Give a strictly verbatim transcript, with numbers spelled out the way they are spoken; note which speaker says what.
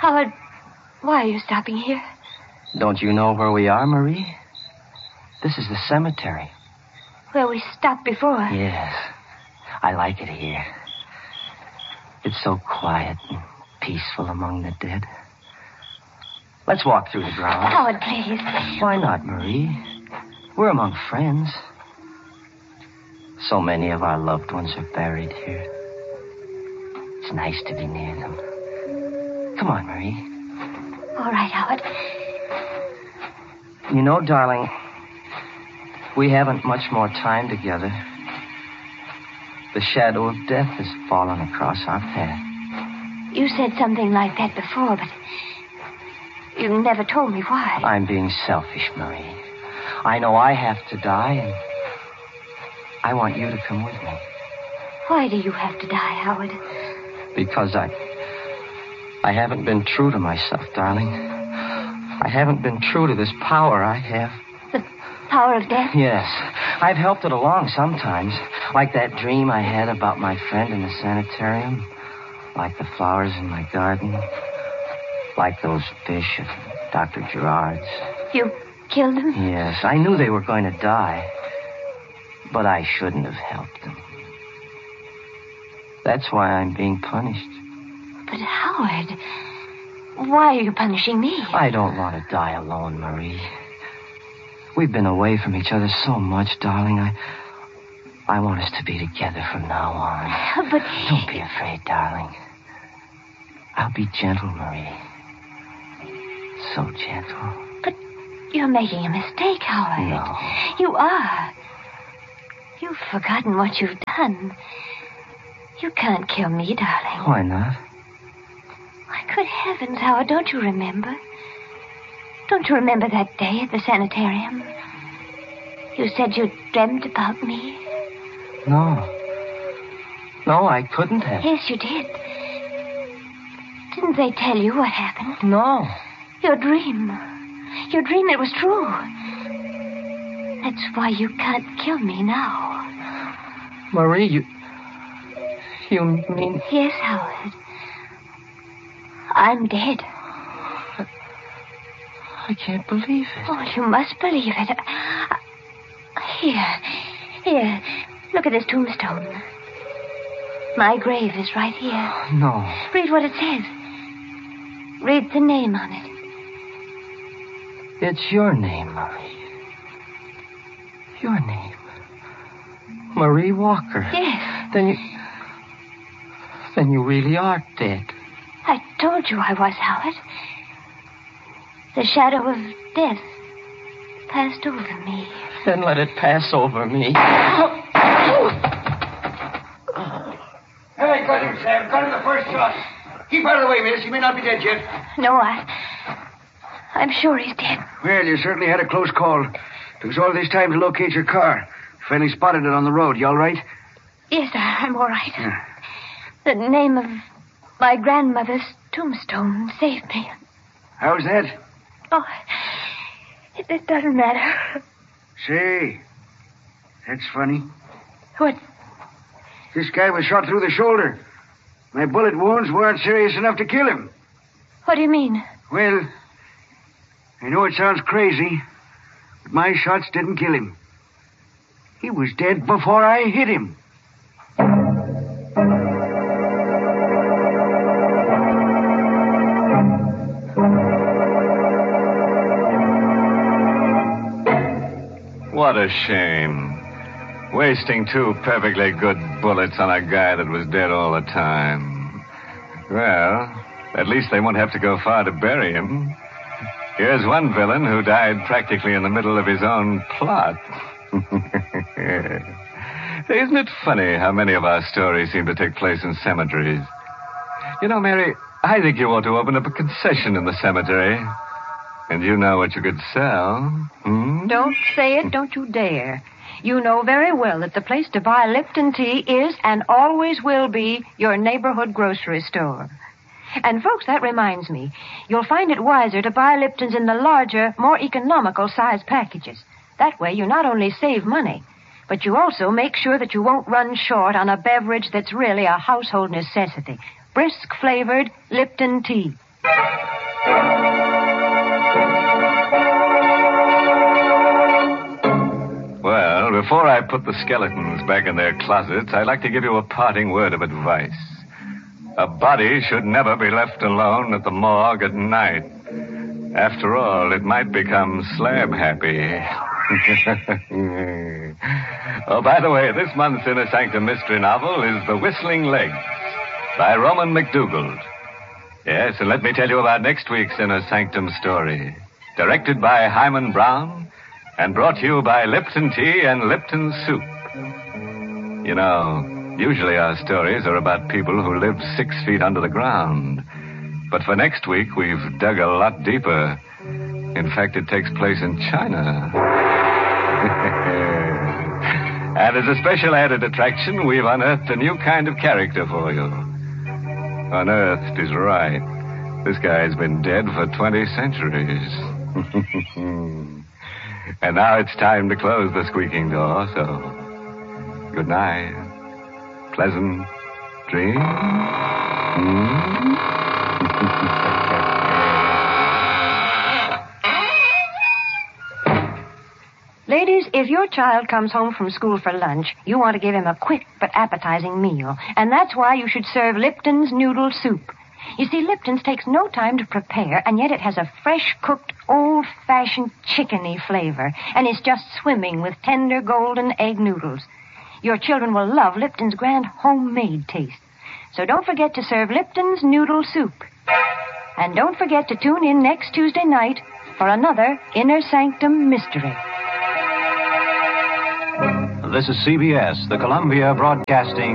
Speaker 1: Howard, why are you stopping here?
Speaker 2: Don't you know where we are, Marie? This is the cemetery.
Speaker 1: Where we stopped before.
Speaker 2: Yes. I like it here. It's so quiet and peaceful among the dead. Let's walk through the grounds.
Speaker 1: Howard, please.
Speaker 2: Why not, Marie? We're among friends. So many of our loved ones are buried here. It's nice to be near them. Come on, Marie.
Speaker 1: All right, Howard.
Speaker 2: You know, darling, we haven't much more time together. The shadow of death has fallen across our path.
Speaker 1: You said something like that before, but you never told me why.
Speaker 2: I'm being selfish, Marie. I know I have to die, and I want you to come with me.
Speaker 1: Why do you have to die, Howard?
Speaker 2: Because I... I haven't been true to myself, darling. I haven't been true to this power I have.
Speaker 1: The power of death?
Speaker 2: Yes. I've helped it along sometimes. Like that dream I had about my friend in the sanitarium. Like the flowers in my garden. Like those fish at Doctor Gerard's.
Speaker 1: You killed them?
Speaker 2: Yes. I knew they were going to die. But I shouldn't have helped them. That's why I'm being punished.
Speaker 1: But Howard, why are you punishing me?
Speaker 2: I don't want to die alone, Marie. We've been away from each other so much, darling. I I want us to be together from now on.
Speaker 1: But...
Speaker 2: Don't be afraid, darling. I'll be gentle, Marie. So gentle.
Speaker 1: But you're making a mistake, Howard.
Speaker 2: No.
Speaker 1: You are. You've forgotten what you've done. You can't kill me, darling.
Speaker 2: Why not?
Speaker 1: Why, good heavens, Howard, don't you remember? Don't you remember that day at the sanitarium? You said you dreamt about me.
Speaker 2: No. No, I couldn't have.
Speaker 1: Yes, you did. Didn't they tell you what happened?
Speaker 2: No.
Speaker 1: Your dream. Your dream, it was true. That's why you can't kill me now.
Speaker 2: Marie, you... You mean...
Speaker 1: Yes, Howard. I'm dead.
Speaker 2: I can't believe it.
Speaker 1: Oh, you must believe it. Uh, Here. Here. Look at this tombstone. My grave is right here.
Speaker 2: No.
Speaker 1: Read what it says. Read the name on it.
Speaker 2: It's your name, Marie. Your name. Marie Walker.
Speaker 1: Yes.
Speaker 2: Then you... Then you really are dead.
Speaker 1: I told you I was, Howard. The shadow of death passed over me.
Speaker 2: Then let it pass over me.
Speaker 3: Hey, got him, Sam. Got him the first shot. Keep out of the way, miss. He may not be dead yet.
Speaker 1: No, I... I'm sure he's dead.
Speaker 3: Well, you certainly had a close call. Took us all this time to locate your car. Finally spotted it on the road. You all right?
Speaker 1: Yes, I- I'm all right.
Speaker 3: Yeah.
Speaker 1: The name of my grandmother's tombstone saved me.
Speaker 3: How's that?
Speaker 1: Oh, it, it doesn't matter.
Speaker 3: Say, that's funny.
Speaker 1: What?
Speaker 3: This guy was shot through the shoulder. My bullet wounds weren't serious enough to kill him.
Speaker 1: What do you mean?
Speaker 3: Well, I know it sounds crazy, but my shots didn't kill him. He was dead before I hit him.
Speaker 4: What a shame. Wasting two perfectly good bullets on a guy that was dead all the time. Well, at least they won't have to go far to bury him. Here's one villain who died practically in the middle of his own plot. Isn't it funny how many of our stories seem to take place in cemeteries? You know, Mary, I think you ought to open up a concession in the cemetery. And you know what you could sell. Hmm?
Speaker 5: Don't say it, don't you dare. You know very well that the place to buy Lipton tea is and always will be your neighborhood grocery store. And, folks, that reminds me. You'll find it wiser to buy Lipton's in the larger, more economical size packages. That way you not only save money, but you also make sure that you won't run short on a beverage that's really a household necessity. Brisk-flavored Lipton tea.
Speaker 4: Well, before I put the skeletons back in their closets, I'd like to give you a parting word of advice. A body should never be left alone at the morgue at night. After all, it might become slab happy. Oh, by the way, this month's Inner Sanctum mystery novel is The Whistling Legs by Roman McDougald. Yes, and let me tell you about next week's Inner Sanctum story. Directed by Hyman Brown and brought to you by Lipton Tea and Lipton Soup. You know, usually our stories are about people who live six feet under the ground. But for next week, we've dug a lot deeper. In fact, it takes place in China. And as a special added attraction, we've unearthed a new kind of character for you. Unearthed is right. This guy's been dead for twenty centuries. And now it's time to close the squeaking door, so good night. Pleasant dreams. Hmm?
Speaker 5: Ladies, if your child comes home from school for lunch, you want to give him a quick but appetizing meal. And that's why you should serve Lipton's Noodle Soup. You see, Lipton's takes no time to prepare, and yet it has a fresh-cooked, old-fashioned chickeny flavor. And it's just swimming with tender golden egg noodles. Your children will love Lipton's grand homemade taste. So don't forget to serve Lipton's Noodle Soup. And don't forget to tune in next Tuesday night for another Inner Sanctum Mystery.
Speaker 6: This is C B S, the Columbia Broadcasting